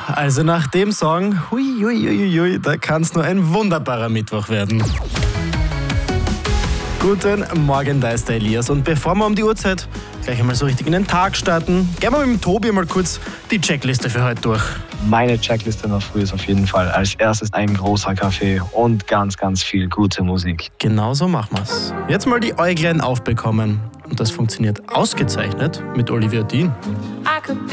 Also nach dem Song, da kann es nur ein wunderbarer Mittwoch werden. Guten Morgen, da ist der Elias. Und bevor wir um die Uhrzeit gleich einmal so richtig in den Tag starten, gehen wir mit dem Tobi mal kurz die Checkliste für heute durch. Meine Checkliste noch früh ist auf jeden Fall als erstes ein großer Kaffee und ganz, ganz viel gute Musik. Genau so machen wir's. Jetzt mal die Äuglein aufbekommen. Und das funktioniert ausgezeichnet mit Olivia Dean. I could be